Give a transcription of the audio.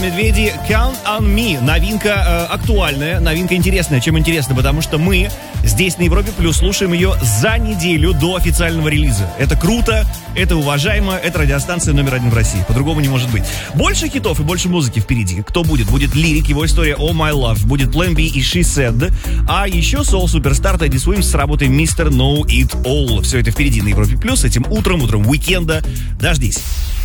Медведи, Count on Me. Новинка актуальная, новинка интересная. Чем интересно? Потому что мы здесь на Европе Плюс слушаем ее за неделю до официального релиза. Это круто, это уважаемо, это радиостанция номер 1 в России. По-другому не может быть. Больше хитов и больше музыки впереди. Кто будет? Будет Лирик, его история Oh My Love. Будет Plan B и She Said. А еще соул-суперстар Тедди Свимс с работой Mr. Know It All. Все это впереди на Европе Плюс этим утром уикенда. Дождись.